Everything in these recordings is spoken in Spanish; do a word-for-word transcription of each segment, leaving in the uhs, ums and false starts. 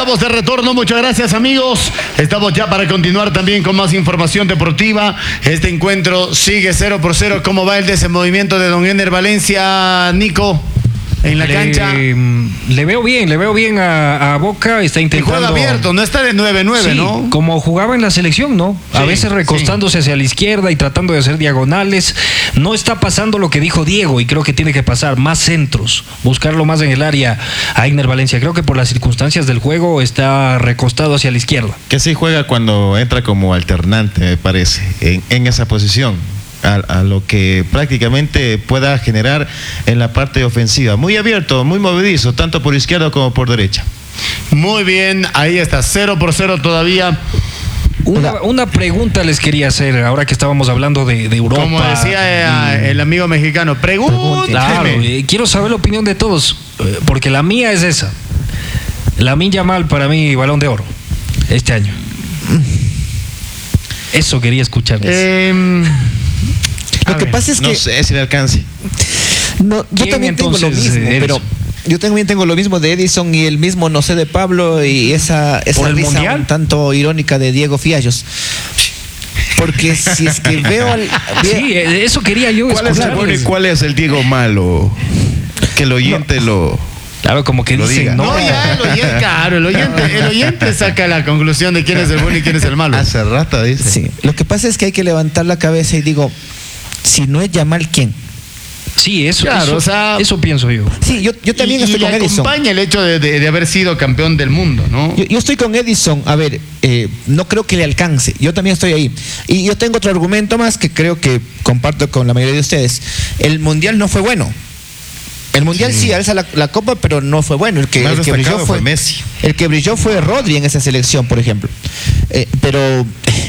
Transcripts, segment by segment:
estamos de retorno, muchas gracias amigos. Estamos ya para continuar también con más información deportiva. Este encuentro sigue cero por cero. ¿Cómo va el desenvolvimiento de don Ener Valencia, Nico? En la le, cancha. Le veo bien, le veo bien a, a Boca, está intentando. Y juega abierto, no está de nueve nueve, sí, ¿no? Como jugaba en la selección, ¿no? A sí, veces recostándose sí. hacia la izquierda y tratando de hacer diagonales. No está pasando lo que dijo Diego y creo que tiene que pasar, más centros, buscarlo más en el área a Ener Valencia. Creo que por las circunstancias del juego está recostado hacia la izquierda. Que sí juega cuando entra como alternante, me parece, en, en esa posición. A, a lo que prácticamente pueda generar en la parte ofensiva. Muy abierto, muy movedizo, tanto por izquierda como por derecha. Muy bien, ahí está, cero por cero todavía. Una, una pregunta les quería hacer, ahora que estábamos hablando de, de Europa. Como decía eh, el amigo mexicano, pregúnteme. Claro, eh, quiero saber la opinión de todos, eh, porque la mía es esa. Lamine Yamal para mí, Balón de Oro, este año. Eso quería escucharles. Eh... Lo que ver, pasa es que no sé si le alcance. No, yo también tengo lo mismo, Edison? pero yo también tengo lo mismo de Edison y el mismo no sé de Pablo y esa esa el risa mundial? un tanto irónica de Diego Fiallos. Porque si es que veo al sí, eso quería yo ¿Cuál es el bueno y cuál es el Diego malo? Que el oyente no. lo Claro, como que lo dicen, diga. no, No, ya el oyente, claro, el oyente, el oyente saca la conclusión de quién es el bueno y quién es el malo. Hace rato dice. Sí, lo que pasa es que hay que levantar la cabeza y digo, si no es Yamal, ¿quién? Sí, eso, Claro, eso, o sea, eso pienso yo. Sí, yo, yo también y, estoy y con le Edison. acompaña el hecho de, de, de haber sido campeón del mundo, ¿no? Yo, yo estoy con Edison, a ver, eh, no creo que le alcance, yo también estoy ahí. Y yo tengo otro argumento más que creo que comparto con la mayoría de ustedes. El Mundial no fue bueno. El Mundial sí, sí alza la, la copa, pero no fue bueno. El que, Más el que brilló fue, fue Messi. El que brilló fue Rodri en esa selección, por ejemplo. Eh, pero eh,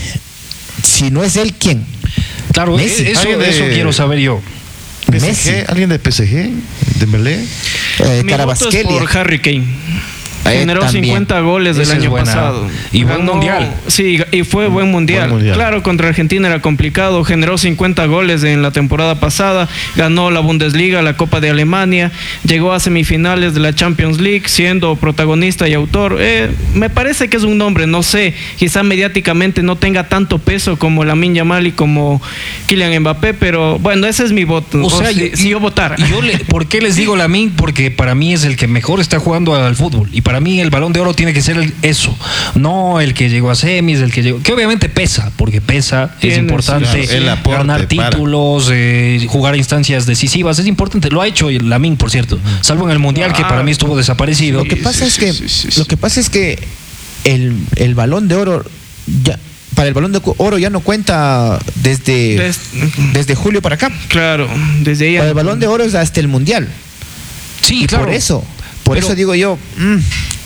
si no es él, ¿quién? Claro, Messi. eso, de... eso quiero saber yo. P S G, Messi. ¿alguien de P S G? ¿Dembélé? Eh, Mi voto es Carabasquelia. por Harry Kane. Eh, Generó también. cincuenta goles del Esa es año buena. pasado. Y buen mundial. Sí, y fue buen mundial. Buen mundial. Claro, contra Argentina era complicado. Generó cincuenta goles en la temporada pasada. Ganó la Bundesliga, la Copa de Alemania. Llegó a semifinales de la Champions League, siendo protagonista y autor. Eh, me parece que es un nombre, no sé. Quizá mediáticamente no tenga tanto peso como Lamine Yamal y como Kylian Mbappé, pero bueno, ese es mi voto. O sea, si, yo, si yo votara. Yo le, ¿por qué les digo Lamine? Porque para mí es el que mejor está jugando al fútbol. Y para mí el Balón de Oro tiene que ser el, eso. No el que llegó a semis, el que llegó. Que obviamente pesa, porque pesa. Tienes, es importante claro, el aporte ganar títulos, eh, jugar a instancias decisivas. Es importante. Lo ha hecho Lamine, por cierto. Salvo en el Mundial, Ah, que para mí estuvo desaparecido. Lo que pasa sí, es que sí, sí, sí. lo que pasa es que el, el Balón de Oro ya para el Balón de Oro ya no cuenta desde Des- desde julio para acá. Claro, desde ahí. Para el Balón de Oro es hasta el Mundial. Sí, Y claro. por eso, por Pero- eso digo yo, mm,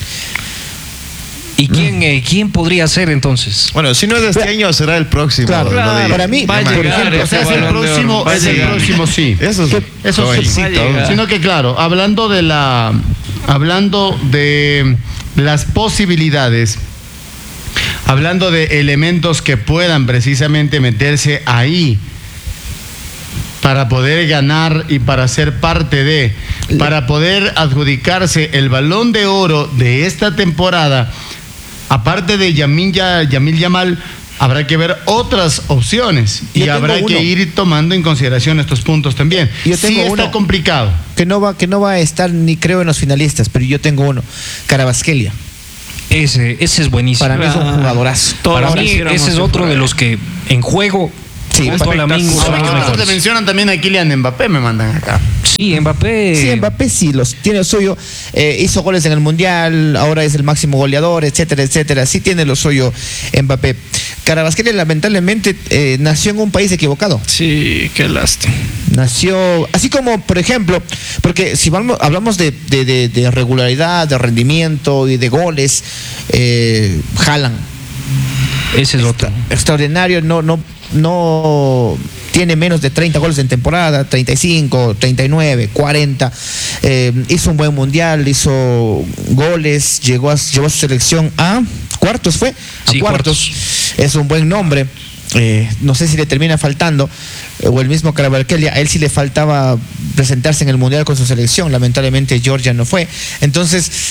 ¿Y quién, eh, quién podría ser entonces? Bueno, si no es de este año, será el próximo. Claro, no claro, diga. para mí, va a por llegar ejemplo, O sea, es ese el Balón de Oro, próximo, va a es el llegar. próximo, sí. Eso es Eso sí. jovencito. Va a llegar. Sino que claro, hablando de la, hablando de las posibilidades, hablando de elementos que puedan precisamente meterse ahí para poder ganar y para ser parte de, para poder adjudicarse el Balón de Oro de esta temporada, aparte de Yamil, Yamil Yamal, habrá que ver otras opciones y Yo tengo habrá uno. que ir tomando en consideración estos puntos también. Yo Sí tengo está uno. complicado. que no va que no va a estar ni creo en los finalistas, pero yo tengo uno, Carabasquelia. Ese, ese es buenísimo. Para mí es un Ah. jugadorazo. Todos Para mí quisiéramos ese es que otro fuera de él. los que en juego Sí, junto a Lamine son espectacular. los Otros te mejores. mencionan también a Kylian Mbappé, me mandan acá. Sí, Mbappé. Sí, Mbappé sí los tiene lo suyo, eh, hizo goles en el Mundial, ahora es el máximo goleador, etcétera, etcétera. Sí tiene lo suyo Mbappé. Carabasquelia lamentablemente eh, nació en un país equivocado. Sí, qué lástima. Nació, así como, por ejemplo, porque si vamos, hablamos de, de, de, de regularidad, de rendimiento y de goles, eh, Haaland, Ese es otro. extraordinario, no, no, no tiene menos de treinta goles en temporada, treinta y cinco, treinta y nueve, cuarenta, eh, hizo un buen mundial, hizo goles, llegó a, llevó a su selección a cuartos, fue, a Sí, cuartos. cuartos. Es un buen nombre. Eh, no sé si le termina faltando, eh, o el mismo Carabasquelia, a él sí le faltaba presentarse en el mundial con su selección, lamentablemente Georgia no fue. Entonces,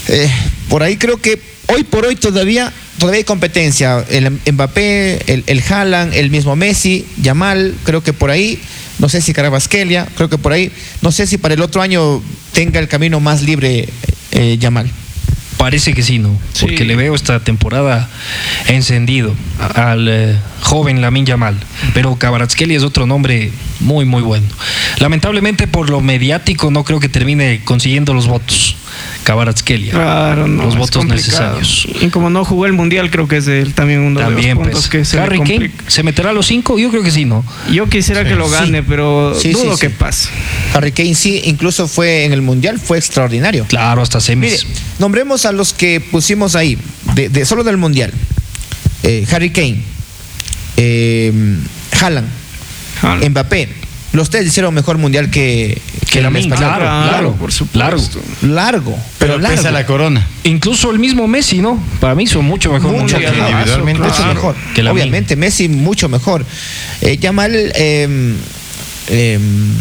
Eh, por ahí creo que hoy por hoy todavía, todavía hay competencia. El Mbappé, el, el Haaland, el mismo Messi, Yamal, creo que por ahí. No sé si Kvaratskhelia, creo que por ahí. No sé si para el otro año tenga el camino más libre eh, Yamal. Parece que sí, ¿no? Sí. Porque le veo esta temporada encendido al eh, joven Lamine Yamal. Pero Kvaratskhelia es otro nombre muy, muy bueno. Lamentablemente, por lo mediático, no creo que termine consiguiendo los votos. Kvaratskhelia. Claro, no, los es votos complicado. necesarios. Y como no jugó el mundial, creo que es el- también uno También, de los puntos pues. que se le Harry Kane, complica. ¿se meterá a los cinco? Yo creo que sí, ¿no? Yo quisiera que lo gane, Sí. pero Sí, dudo sí, que sí. pase. Harry Kane sí, incluso fue en el Mundial, fue extraordinario. Claro, hasta Mire, semis. nombremos a los que pusimos ahí, de, de solo del Mundial. Eh, Harry Kane, eh, Haaland, Haaland. Mbappé. Los tres hicieron mejor Mundial que, Que el Lamine, español. claro, Claro, claro, por supuesto. largo. Largo, pero, Pero largo. pesa la corona. Incluso el mismo Messi, ¿no? Para mí son mucho mejor Mucho mundial. mejor. individualmente, mucho claro. mejor. Que Lamine. Obviamente, Messi mucho mejor. Eh, Yamal eh, eh,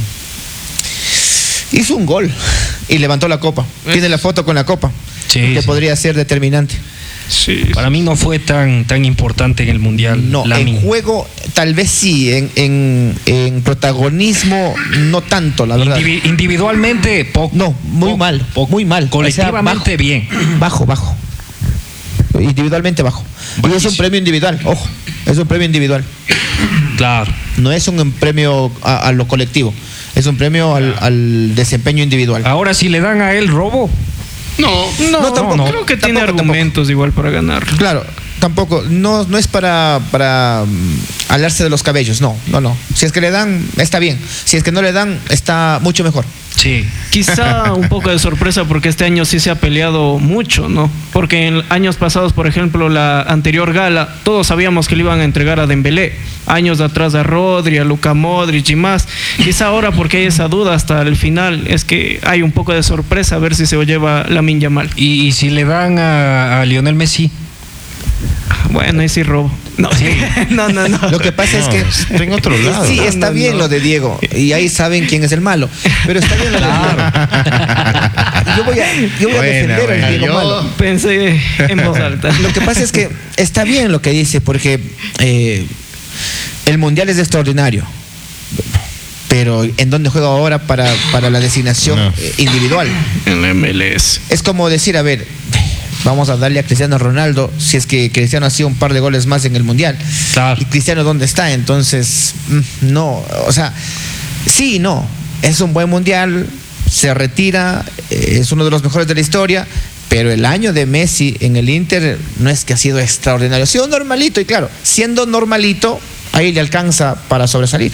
hizo un gol y levantó la copa. Tiene la foto con la copa, Sí, que sí. podría ser determinante. Sí. Para mí no fue tan, tan importante en el mundial. No, Lamine. en juego tal vez sí, en, en, en protagonismo no tanto, la verdad. Indivi- individualmente, poco. No, muy Poco, mal, poco. muy mal. Colectivamente, O sea, bien. Bajo, bajo. Individualmente bajo. Y es un Bajísimo. premio individual, ojo, es un premio individual. Claro. No es un premio a, a lo colectivo, es un premio al, al desempeño individual. Ahora, si le dan a él robo, No, No, No, tampoco. creo que tiene Tampoco, argumentos igual para ganar. Claro, tampoco, no, no es para, para mm, alarse de los cabellos, no, no, no. Si es que le dan, está bien. Si es que no le dan, está mucho mejor. sí. Quizá un poco de sorpresa porque este año sí se ha peleado mucho, ¿no? Porque en años pasados, por ejemplo, la anterior gala, todos sabíamos que le iban a entregar a Dembélé. Años atrás a Rodri, a Luka Modric y más. Quizá ahora, porque hay esa duda hasta el final, es que hay un poco de sorpresa a ver si se lo lleva Lamine Yamal. Y, y si le dan a, a Lionel Messi, Bueno, ahí sí robo. No, no, no, no. Lo que pasa es que está en otro lado. sí, No, está no, bien no. lo de Diego y ahí saben quién es el malo, pero está bien lo de Diego. Yo voy a, yo voy a Buena, defender buena. al Diego Yo- malo. Pensé en voz alta. Lo que pasa es que está bien lo que dice, porque eh, el mundial es extraordinario. Pero ¿en dónde juega ahora para, para la designación No. eh, individual? En la M L S. Es como decir, a ver, vamos a darle a Cristiano Ronaldo, si es que Cristiano ha sido un par de goles más en el mundial. Claro. ¿Y Cristiano dónde está? Entonces, mm, no, o sea, sí y no. Es un buen mundial, se retira, eh, es uno de los mejores de la historia, pero el año de Messi en el Inter no es que ha sido extraordinario, ha sido normalito, y claro, siendo normalito, ahí le alcanza para sobresalir.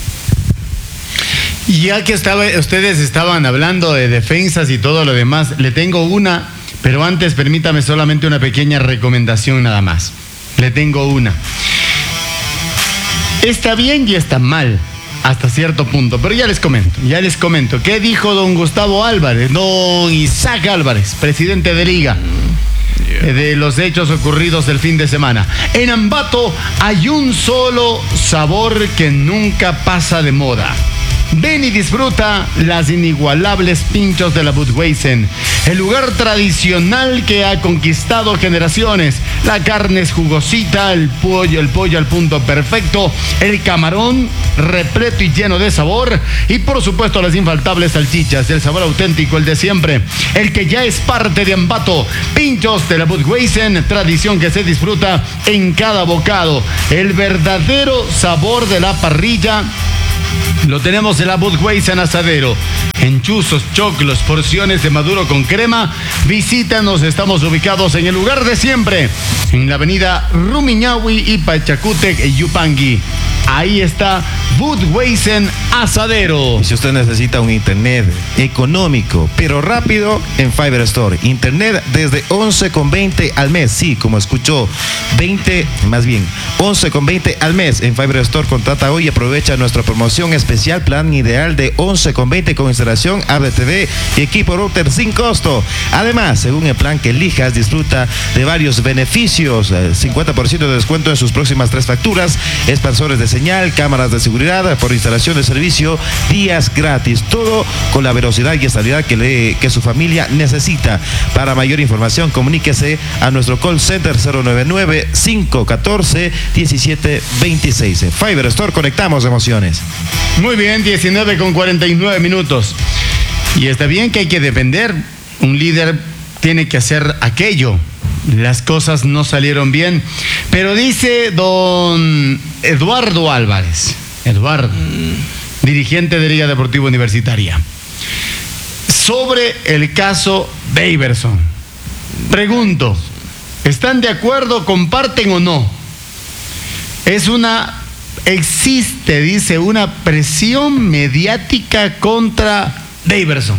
Y ya que estaba, ustedes estaban hablando de defensas y todo lo demás, le tengo una, pero antes permítame solamente una pequeña recomendación nada más. Le tengo una. Está bien y está mal, hasta cierto punto, pero ya les comento, ya les comento. ¿Qué dijo don Gustavo Álvarez, don Isaac Álvarez, presidente de Liga? De los hechos ocurridos el fin de semana. En Ambato hay un solo sabor que nunca pasa de moda. Ven y disfruta las inigualables pinchos de la Budweiser, el lugar tradicional que ha conquistado generaciones. La carne es jugosita, el pollo, el pollo al punto perfecto, el camarón repleto y lleno de sabor, y por supuesto las infaltables salchichas, el sabor auténtico, el de siempre, el que ya es parte de Ambato. Pinchos de la Budweiser, tradición que se disfruta en cada bocado. El verdadero sabor de la parrilla lo tenemos en la Budweiser Asadero. Enchuzos, choclos, porciones de maduro con crema. Visítanos, estamos ubicados en el lugar de siempre, en la avenida Rumiñahui y Pachacútec y Yupangui. Ahí está Budweiser Asadero. Y si usted necesita un internet económico, pero rápido, en Fiber Store. Internet desde once con veinte al mes. Sí, como escuchó, veinte, más bien, once con veinte al mes en Fiber Store. Contrata hoy y aprovecha nuestra promoción promoción especial, plan ideal de once con veinte con instalación A B T V y equipo router sin costo. Además, según el plan que elijas, disfruta de varios beneficios, cincuenta por ciento de descuento en sus próximas tres facturas, expansores de señal, cámaras de seguridad por instalación de servicio, días gratis, todo con la velocidad y estabilidad que, le, que su familia necesita. Para mayor información, comuníquese a nuestro call center cero nueve nueve, cinco uno cuatro, uno siete dos seis. Fiber Store, conectamos emociones. Muy bien, diecinueve con cuarenta y nueve minutos. Y está bien que hay que defender. Un líder tiene que hacer aquello. Las cosas no salieron bien. Pero dice don Eduardo Álvarez, Eduardo, dirigente de Liga Deportiva Universitaria, sobre el caso Daverson. Pregunto, ¿están de acuerdo, comparten o no? Es una, existe, dice, una presión mediática contra Daverson.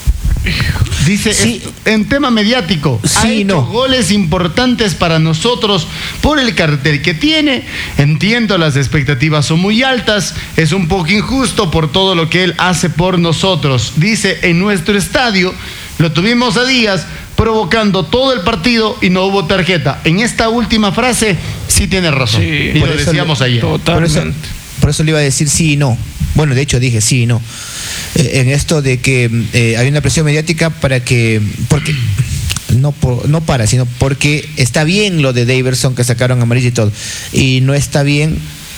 Dice, sí, es, en tema mediático, sí, ha hecho no. goles importantes para nosotros por el cartel que tiene. Entiendo, las expectativas son muy altas, es un poco injusto por todo lo que él hace por nosotros. Dice, en nuestro estadio lo tuvimos a Díaz provocando todo el partido y no hubo tarjeta. En esta última frase sí tiene razón. Sí, y por lo eso decíamos le- ayer. Por Totalmente. eso, por eso le iba a decir sí y no. Bueno, de hecho dije sí y no. Eh, en esto de que eh, hay una presión mediática para que, porque no por, no para, sino porque está bien lo de Daverson que sacaron amarilla y todo, y no está bien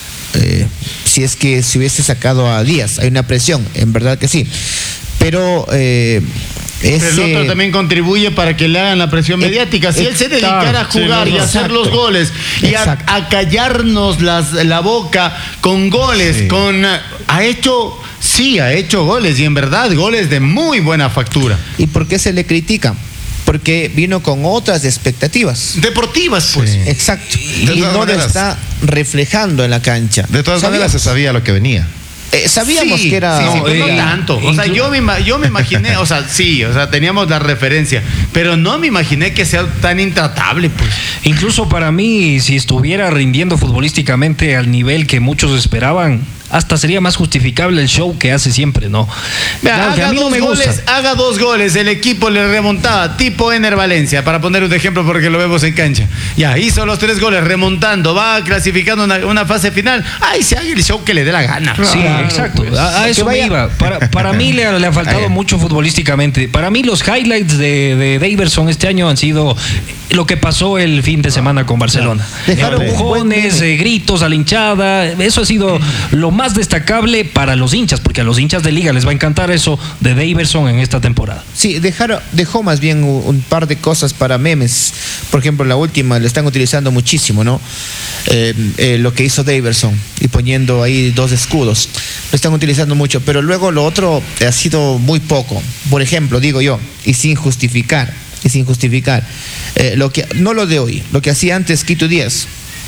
eh, si es que se hubiese sacado a Díaz. Hay una presión, en verdad que sí, pero eh, Pero el ese- otro también contribuye para que le hagan la presión Eh, mediática. Si eh, él se dedicara a sí, jugar no, y no. a hacer Exacto. los goles y a, Exacto. a callarnos las, la boca con goles, Sí. con ha hecho, sí, ha hecho goles y en verdad goles de muy buena factura. ¿Y por qué se le critica? Porque vino con otras expectativas. Deportivas, pues. Sí. Exacto. De Y todas no lo maneras- está reflejando en la cancha. De todas maneras se sabía lo que venía. Eh, sabíamos Sí, que era. sí, sí, No, pero no eh, tanto. O sea, inclu- yo me, ima- yo me imaginé, o sea, sí, o sea, teníamos la referencia, pero no me imaginé que sea tan intratable, pues. Incluso para mí, si estuviera rindiendo futbolísticamente al nivel que muchos esperaban, hasta sería más justificable el show que hace siempre, ¿no? Vea, Claro, que haga, a mí no dos me goles, gusta. haga dos goles, el equipo le remontaba, tipo Ener Valencia, para poner un ejemplo porque lo vemos en cancha. Ya, hizo los tres goles remontando, va clasificando una, una fase final. Ay, se haga el show que le dé la gana. Sí, Claro, exacto. pues. A, a eso Que vaya- me iba. Para, para mí le, ha- le ha faltado Ahí. mucho futbolísticamente. Para mí los highlights de, de Daverson este año han sido lo que pasó el fin de semana con Barcelona. Dejaron un Empujones, buen eh, gritos a la hinchada. Eso ha sido lo más destacable para los hinchas, porque a los hinchas de liga les va a encantar eso de Daverson en esta temporada. Sí, dejaron, dejó más bien un, un par de cosas para memes. Por ejemplo, la última le están utilizando muchísimo, ¿no? Eh, eh, lo que hizo Daverson y poniendo ahí dos escudos. Lo están utilizando mucho, pero luego lo otro ha sido muy poco. Por ejemplo, digo yo, y sin justificar, y sin justificar, eh, lo que, no lo de hoy, lo que hacía antes Quito Díaz.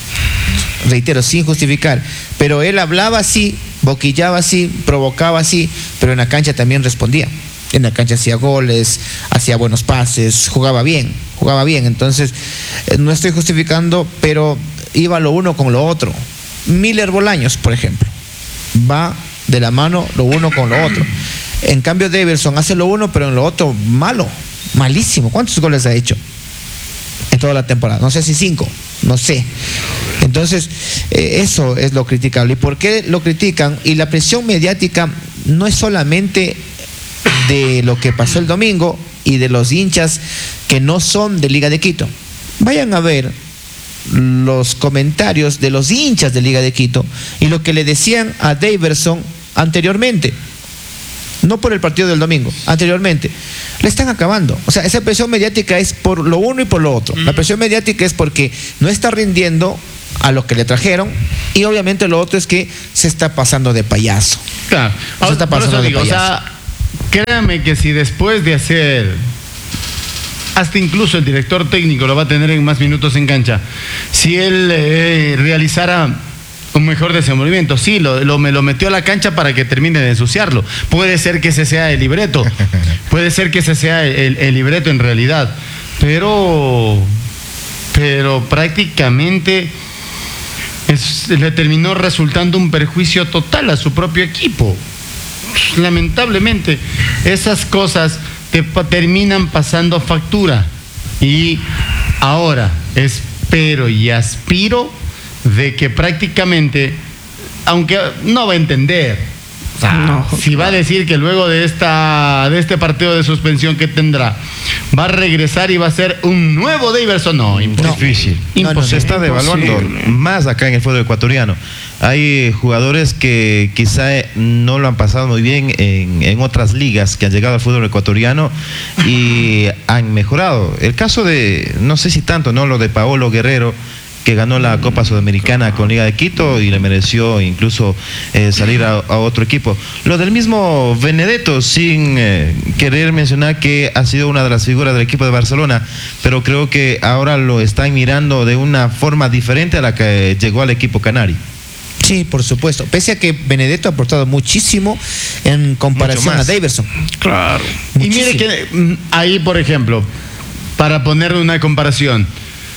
Reitero, sin justificar, pero él hablaba así, boquillaba así, provocaba así, pero en la cancha también respondía. En la cancha hacía goles, hacía buenos pases, jugaba bien, jugaba bien. Entonces, eh, no estoy justificando, pero iba lo uno con lo otro. Miller Bolaños, por ejemplo, va de la mano lo uno con lo otro. En cambio, Daverson hace lo uno, pero en lo otro malo, malísimo. ¿Cuántos goles ha hecho en toda la temporada? No sé si cinco, no sé. Entonces, eh, eso es lo criticable. ¿Y por qué lo critican? Y la presión mediática no es solamente de lo que pasó el domingo y de los hinchas que no son de Liga de Quito. Vayan a ver los comentarios de los hinchas de Liga de Quito y lo que le decían a Daverson anteriormente. No por el partido del domingo, anteriormente. Le están acabando. O sea, esa presión mediática es por lo uno y por lo otro. La presión mediática es porque no está rindiendo a lo que le trajeron y obviamente lo otro es que se está pasando de payaso. Claro. Eso está Por pasando eso de digo, o sea, créame que si después de hacer, hasta incluso el director técnico lo va a tener en más minutos en cancha, si él eh, realizara un mejor desenvolvimiento, sí, lo, lo, me lo metió a la cancha para que termine de ensuciarlo. Puede ser que ese sea el libreto, puede ser que ese sea el, el libreto en realidad, pero, pero prácticamente es- le terminó resultando un perjuicio total a su propio equipo. Lamentablemente, esas cosas te pa- terminan pasando factura. Y ahora espero y aspiro de que prácticamente, aunque no va a entender, o sea, No. si va a decir que luego de esta de este partido de suspensión que tendrá, va a regresar y va a ser un nuevo Daverson, no, imposible. Difícil. No, no, no. Se está devaluando Imposible. más acá en el fútbol ecuatoriano. Hay jugadores que quizá eh, no lo han pasado muy bien en, en otras ligas que han llegado al fútbol ecuatoriano y han mejorado. El caso de, no sé si tanto, ¿no? Lo de Paolo Guerrero, que ganó la Copa Sudamericana con Liga de Quito y le mereció incluso eh, salir a, a otro equipo. Lo del mismo Benedetto, sin eh, querer mencionar que ha sido una de las figuras del equipo de Barcelona, pero creo que ahora lo están mirando de una forma diferente a la que llegó al equipo canario. Sí, por supuesto. Pese a que Benedetto ha aportado muchísimo en comparación a más. Daverson. Claro. Y mire Muchísimo. que mm, ahí, por ejemplo, para ponerle una comparación,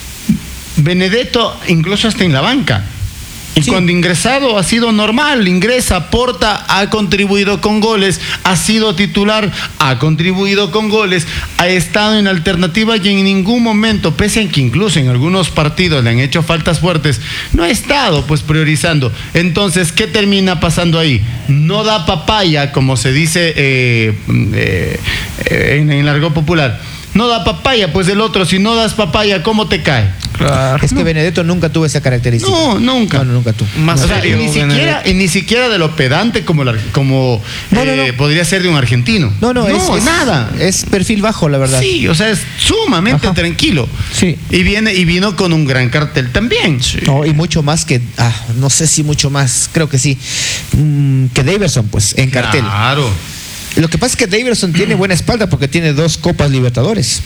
Benedetto incluso hasta en la banca. Y Sí. cuando ingresado ha sido normal, ingresa, aporta, ha contribuido con goles, ha sido titular, ha contribuido con goles, ha estado en alternativa y en ningún momento, pese a que incluso en algunos partidos le han hecho faltas fuertes, no ha estado pues priorizando. Entonces, ¿qué termina pasando ahí? No da papaya, como se dice eh, eh, eh, en, en el argot popular. No da papaya, pues el otro, si no das papaya, ¿cómo te cae? Claro. Es que Benedetto nunca tuvo esa característica. No, nunca. No, no, nunca tuvo. Más O sea, y serio, ni siquiera, Benedetto. y ni siquiera de lo pedante como, el ar- como No, no, eh, no. podría ser de un argentino. No, no, es, es- nada. Es perfil bajo, la verdad. Sí, o sea, es sumamente Ajá. tranquilo. Sí. Y viene y vino con un gran cartel también. No, y mucho más que, ah, no sé si mucho más, creo que sí, mm, que Daverson, pues, en cartel. Claro. Lo que pasa es que Daverson tiene buena espalda porque tiene dos Copas Libertadores.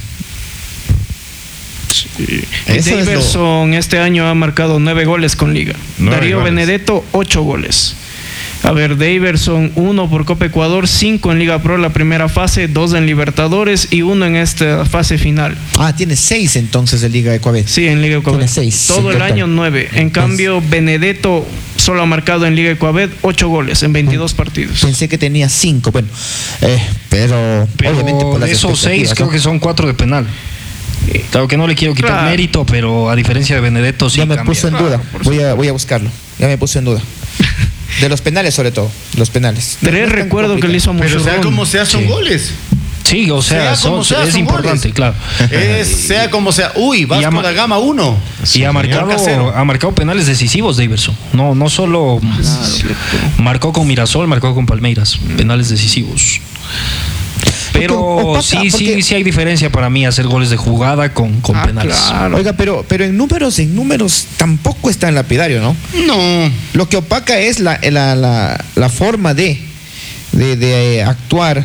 Eso es lo- Daverson este año ha marcado nueve goles con Liga. Nueve Darío goles. Benedetto, ocho goles. A ver, Daverson, uno por Copa Ecuador, cinco en Liga Pro la primera fase, dos en Libertadores y uno en esta fase final. Ah, tiene seis entonces de Liga Ecuador. Sí, en Liga Ecuador. Tiene seis, Todo en el total. año nueve. En cambio, Benedetto solo ha marcado en Liga Ecuador ocho goles en veintidós partidos. Pensé que tenía cinco, bueno, eh, pero, Pero obviamente por las de esos seis expectativas, creo ¿no? que son cuatro de penal. Claro que no le quiero quitar Claro. mérito, pero a diferencia de Benedetto sí Ya me cambia. puso en Claro, duda, por voy a, voy a buscarlo, ya me puse en duda. De los penales sobre todo, los penales. Tres No es tan recuerdo que le hizo a Pero sea Muchurrón. como sea, son Sí. goles. Sí, o sea, Sea como son- sea, es son importante, goles. claro. Es, sea como sea. Uy, Vasco ama- da Gama uno. Y ha marcado, casero. ha marcado penales decisivos, Daverson. No, no solo marcó con Mirasol, marcó con Palmeiras. Penales decisivos. Pero Porque opaca, sí, sí, porque- sí hay diferencia para mí hacer goles de jugada con, con Ah, penales. claro. Oiga, pero, pero en números, en números tampoco es tan lapidario, ¿no? No. Lo que opaca es la, la, la, la forma de, de, de, eh, actuar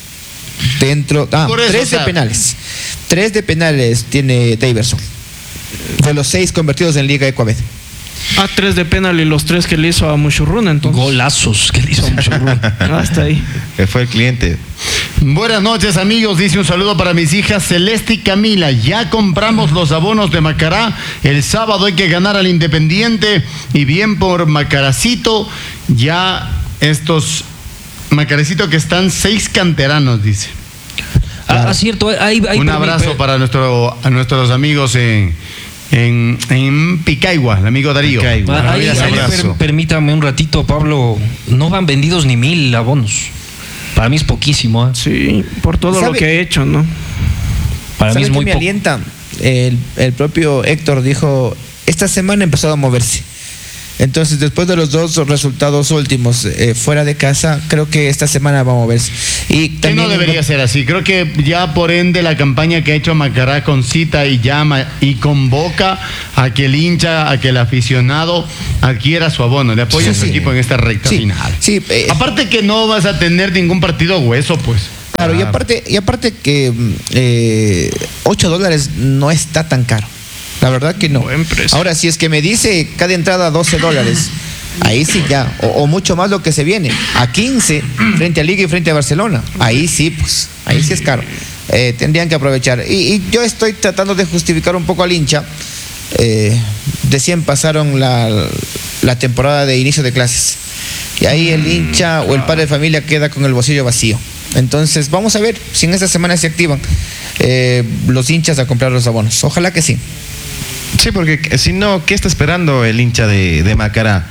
dentro. Ah, Por eso, tres o sea- de penales. Tres de penales tiene Daverson. De los seis convertidos en Liga Ecuador. Ah, tres de penal y los tres que le hizo a Muchurrún, entonces. Golazos que le hizo mucho gol. Hasta ahí. Que fue el cliente. Buenas noches, amigos. Dice un saludo para mis hijas Celeste y Camila. Ya compramos los abonos de Macará. El sábado hay que ganar al Independiente. Y bien por Macaracito. Ya estos Macaracito que están seis canteranos, dice. Ah, cierto, hay, hay Un permi- abrazo per- para nuestro, a nuestros amigos en, en, en Picaigua, el amigo Darío. Picaigua. Ah, ahí- Abrazo. ahí per- permítame un ratito, Pablo. No van vendidos ni mil abonos. Para mí es poquísimo. ¿eh? Sí, por todo lo ¿Sabe? que ha hecho, ¿no? Para mí ¿Sabe es qué muy me poco. alienta? El, el propio Héctor dijo, esta semana ha empezado a moverse. Entonces, después de los dos resultados últimos eh, fuera de casa, creo que esta semana va a moverse. Y Que también no debería ser así. Creo que ya por ende la campaña que ha hecho Macará con cita y llama y convoca a que el hincha, a que el aficionado adquiera su abono, le apoya Sí, a su sí. equipo en esta recta Sí, final. sí, eh, Aparte que no vas a tener ningún partido hueso, pues. Claro, y aparte, y aparte que mm, eh, ocho dólares no está tan caro. La verdad que no. Buen precio. Ahora, si es que me dice cada entrada doce dólares, ahí sí ya, o, o mucho más lo que se viene, a quince frente a Liga y frente a Barcelona, ahí sí, pues, ahí sí es caro. Eh, tendrían que aprovechar. Y, y yo estoy tratando de justificar un poco al hincha. Eh, decían pasaron la, la temporada de inicio de clases. Y ahí el hincha o el padre de familia queda con el bolsillo vacío. Entonces vamos a ver si en esta semana se activan eh, los hinchas a comprar los abonos. Ojalá que sí. Sí, porque si no, ¿qué está esperando el hincha de, de Macará?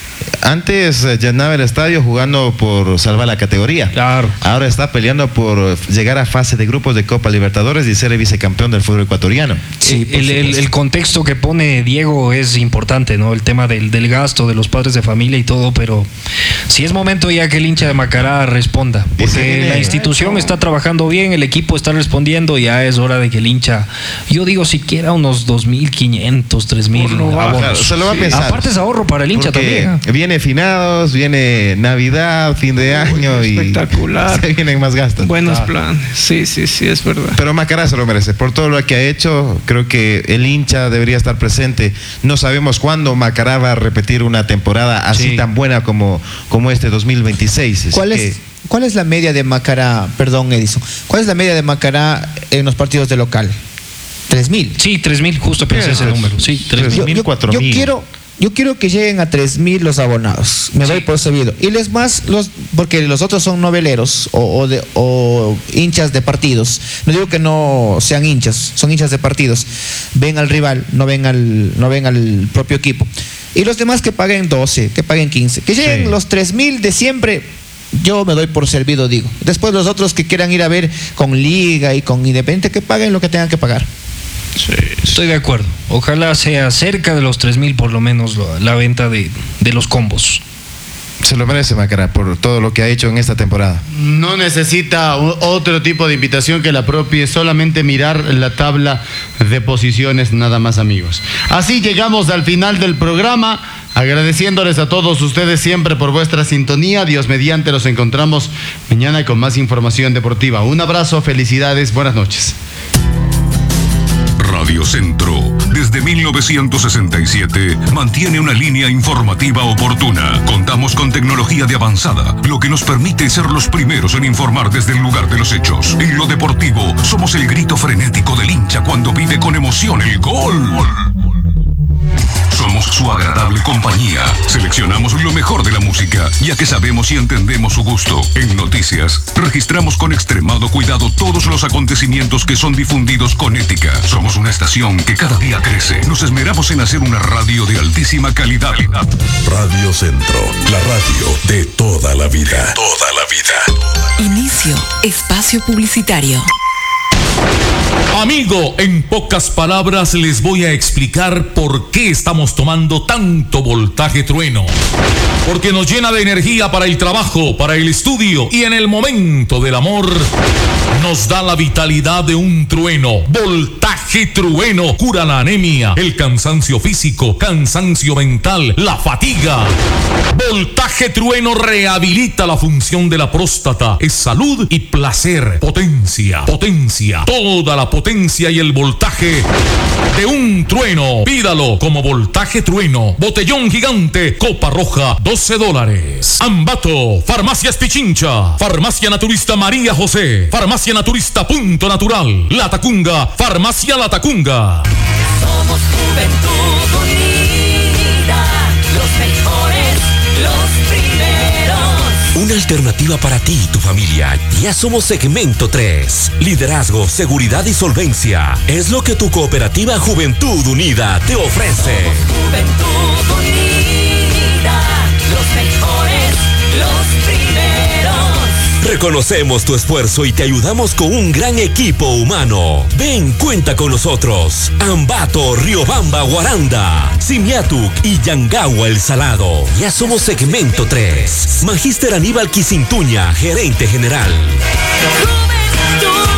Antes eh, llenaba el estadio jugando por salvar la categoría. Claro. Ahora está peleando por llegar a fase de grupos de Copa Libertadores y ser el vicecampeón del fútbol ecuatoriano. Sí, el, el, el contexto que pone Diego es importante, ¿no? El tema del, del gasto de los padres de familia y todo, pero sí es momento ya que el hincha de Macará responda, porque sí, la institución está trabajando bien, el equipo está respondiendo, ya es hora de que el hincha, yo digo siquiera unos dos mil quinientos, tres mil abonos. Claro, se lo va a pensar. Aparte es ahorro para el hincha Porque también. viene finados, viene Navidad, fin de año y espectacular. se vienen más gastos. Buenos Claro. planes. Sí, sí, sí, es verdad. Pero Macará se lo merece. Por todo lo que ha hecho, creo que el hincha debería estar presente. No sabemos cuándo Macará va a repetir una temporada así Sí. tan buena como, como este dos mil veintiséis. ¿Cuál Así es, que- ¿Cuál es la media de Macará? Perdón, Edison. ¿Cuál es la media de Macará en los partidos de local? tres mil. Sí, tres mil, justo pensé ese Tres- número. Sí, tres tres mil. mil. Yo, yo- cuatro yo mil. quiero, yo quiero que lleguen a tres mil los abonados. Me doy por servido. Y les más, los, porque los otros son noveleros o, o, de, o hinchas de partidos. No digo que no sean hinchas, son hinchas de partidos. Ven al rival, no ven al, no ven al propio equipo. Y los demás que paguen doce, que paguen quince. Que lleguen Sí. los tres mil de siempre. Yo me doy por servido, digo. Después los otros que quieran ir a ver con Liga y con Independiente, que paguen lo que tengan que pagar. Estoy de acuerdo. Ojalá sea cerca de los tres mil por lo menos la, la venta de, de los combos. Se lo merece Macará por todo lo que ha hecho en esta temporada. No necesita u- otro tipo de invitación que la propia, solamente mirar la tabla de posiciones, nada más, amigos. Así llegamos al final del programa, agradeciéndoles a todos ustedes siempre por vuestra sintonía. Dios mediante, nos encontramos mañana con más información deportiva. Un abrazo, felicidades, buenas noches. Radio Centro, desde mil novecientos sesenta y siete, mantiene una línea informativa oportuna. Contamos con tecnología de avanzada, lo que nos permite ser los primeros en informar desde el lugar de los hechos. En lo deportivo, somos el grito frenético del hincha cuando pide con emoción el gol. Somos su agradable compañía. Seleccionamos lo mejor de la música, ya que sabemos y entendemos su gusto. En noticias, registramos con extremado cuidado todos los acontecimientos que son difundidos con ética. Somos una estación que cada día crece. Nos esmeramos en hacer una radio de altísima calidad. Radio Centro, la radio de toda la vida. Toda la vida. Inicio espacio publicitario. Amigo, en pocas palabras les voy a explicar por qué estamos tomando tanto voltaje trueno. Porque nos llena de energía para el trabajo, para el estudio y en el momento del amor nos da la vitalidad de un trueno. Voltaje trueno cura la anemia, el cansancio físico, cansancio mental, la fatiga. Voltaje trueno rehabilita la función de la próstata. Es salud y placer. Potencia, potencia, toda la potencia y el voltaje de un trueno. Pídalo como voltaje trueno. Botellón gigante, copa roja, doce dólares. Ambato, Farmacias Pichincha, Farmacia Naturista María José, Farmacia Naturista Punto Natural, La Tacunga, Farmacia La Tacunga. Somos Juventud Unida, los mejores, los primeros. Una alternativa para ti y tu familia. Ya somos Segmento tres. Liderazgo, seguridad y solvencia. Es lo que tu cooperativa Juventud Unida te ofrece. Somos Juventud Unida, los mejores, los primeros. Reconocemos tu esfuerzo y te ayudamos con un gran equipo humano. Ven, cuenta con nosotros. Ambato, Riobamba, Guaranda, Simiatuk y Yangagua El Salado. Ya somos Segmento tres. Magíster Aníbal Quisintuña, gerente general. Juventud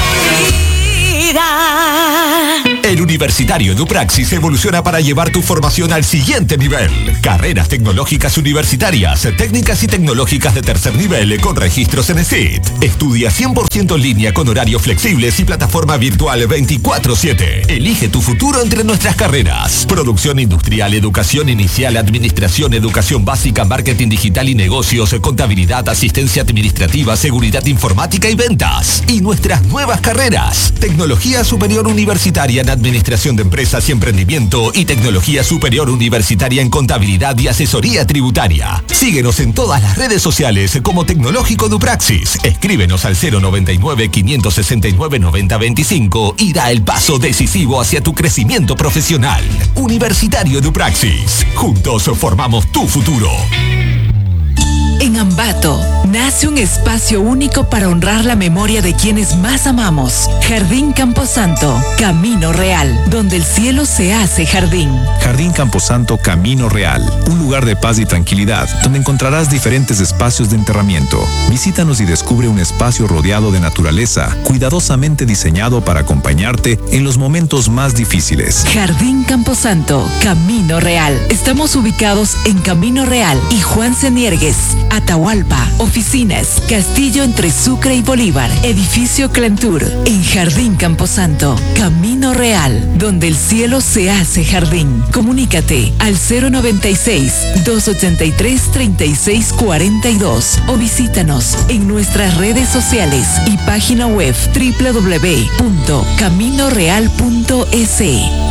Unida. El Universitario EduPraxis evoluciona para llevar tu formación al siguiente nivel. Carreras tecnológicas universitarias, técnicas y tecnológicas de tercer nivel con registros en E S I T. Estudia cien por ciento en línea con horarios flexibles y plataforma virtual veinticuatro siete. Elige tu futuro entre nuestras carreras. Producción industrial, educación inicial, administración, educación básica, marketing digital y negocios, contabilidad, asistencia administrativa, seguridad informática y ventas. Y nuestras nuevas carreras. Tecnología superior universitaria en administración administración de empresas y emprendimiento y tecnología superior universitaria en contabilidad y asesoría tributaria. Síguenos en todas las redes sociales como Tecnológico Dupraxis. Escríbenos al cero noventa y nueve, quinientos sesenta y nueve, noventa veinticinco y da el paso decisivo hacia tu crecimiento profesional. Universitario Dupraxis. Juntos formamos tu futuro. En Ambato, nace un espacio único para honrar la memoria de quienes más amamos. Jardín Camposanto, Camino Real, donde el cielo se hace jardín. Jardín Camposanto Camino Real, un lugar de paz y tranquilidad, donde encontrarás diferentes espacios de enterramiento. Visítanos y descubre un espacio rodeado de naturaleza, cuidadosamente diseñado para acompañarte en los momentos más difíciles. Jardín Camposanto, Camino Real. Estamos ubicados en Camino Real y Juan Seniergues, Atahualpa, oficinas, Castillo entre Sucre y Bolívar, edificio Clentur, en Jardín Camposanto, Camino Real, donde el cielo se hace jardín. Comunícate al cero noventa y seis, doscientos ochenta y tres, treinta y seis cuarenta y dos o visítanos en nuestras redes sociales y página web doble u doble u doble u punto camino real punto es.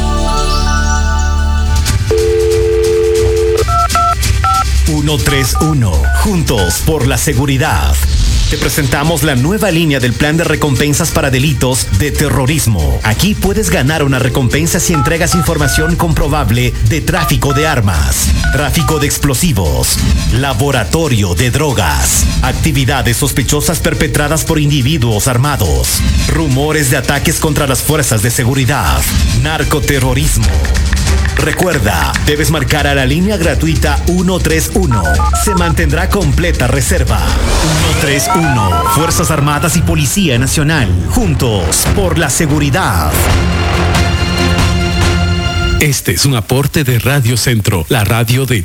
ciento treinta y uno, juntos por la seguridad. Te presentamos la nueva línea del plan de recompensas para delitos de terrorismo. Aquí puedes ganar una recompensa si entregas información comprobable de tráfico de armas, tráfico de explosivos, laboratorio de drogas, actividades sospechosas perpetradas por individuos armados, rumores de ataques contra las fuerzas de seguridad, narcoterrorismo. Recuerda, debes marcar a la línea gratuita ciento treinta y uno. Se mantendrá completa reserva. ciento treinta y uno. Fuerzas Armadas y Policía Nacional. Juntos por la seguridad. Este es un aporte de Radio Centro, la radio de